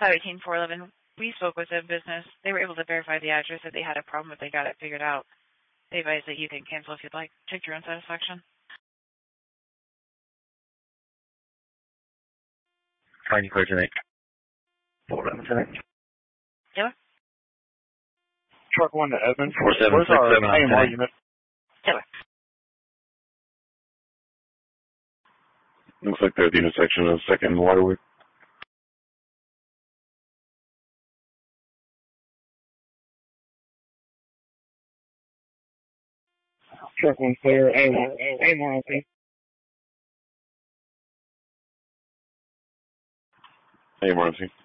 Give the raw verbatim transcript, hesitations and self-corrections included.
five eighteen four eleven. We spoke with a business. They were able to verify the address that they had a problem, but they got it figured out. They advise that you can cancel if you'd like. Check your own satisfaction. Fine, you clear tonight. four eleven tonight. Taylor? Truck one to Edmond. four seven Where's six our seven A M R tonight. unit? Taylor. Looks like they're at the intersection of second and Waterwood. Truck one clear. A M R. A M R on scene. A M R on scene.